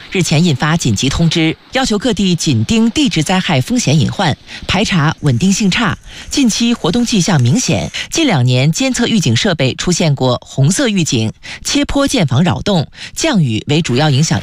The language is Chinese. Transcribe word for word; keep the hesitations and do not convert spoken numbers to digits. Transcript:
日前印发紧急通知，要求各地紧盯地质灾害风险隐患，排查稳定性差、近期活动迹象明显、近两年监测预警设备出现过红色预警、切坡建房扰动、降雨为主要影响